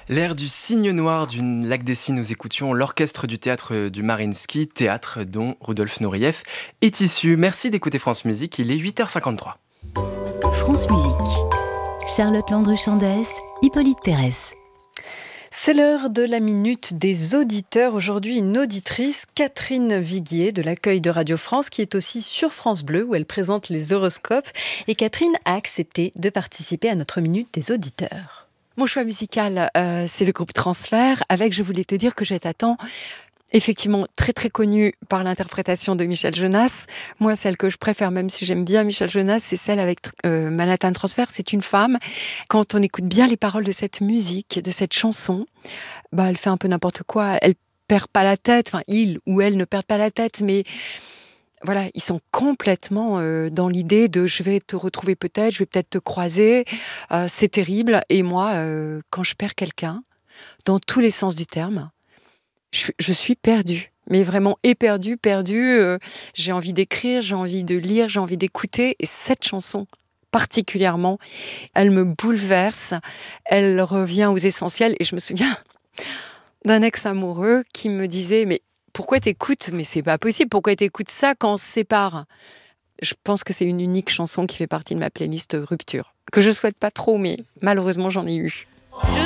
L'air du cygne noir du lac des Cygnes, nous écoutions l'orchestre du théâtre du Mariinsky, théâtre dont Rudolf Nureyev est issu. Merci d'écouter France Musique, il est 8h53. France Musique. Charlotte Landru-Chandès, Hippolyte Thérès. C'est l'heure de la minute des auditeurs. Aujourd'hui, une auditrice, Catherine Viguier, de l'accueil de Radio France, qui est aussi sur France Bleu, où elle présente les horoscopes. Et Catherine a accepté de participer à notre minute des auditeurs. Mon choix musical, c'est le groupe Transfert, avec, je voulais te dire que je t'attends, effectivement très très connue par l'interprétation de Michel Jonas. Moi, celle que je préfère, même si j'aime bien Michel Jonas, c'est celle avec Manhattan Transfer. C'est une femme. Quand on écoute bien les paroles de cette musique, de cette chanson, elle fait un peu n'importe quoi. Elle perd pas la tête. Enfin, il ou elle ne perd pas la tête, mais voilà, ils sont complètement dans l'idée de je vais te retrouver peut-être, je vais peut-être te croiser. C'est terrible. Et moi, quand je perds quelqu'un, dans tous les sens du terme, je suis perdue, mais vraiment éperdue, perdue. J'ai envie d'écrire, j'ai envie de lire, j'ai envie d'écouter. Et cette chanson, particulièrement, elle me bouleverse. Elle revient aux essentiels. Et je me souviens d'un ex-amoureux qui me disait « Mais pourquoi t'écoutes ? Mais c'est pas possible. Pourquoi t'écoutes ça quand on se sépare ?» Je pense que c'est une unique chanson qui fait partie de ma playlist Rupture, que je souhaite pas trop, mais malheureusement, j'en ai eu.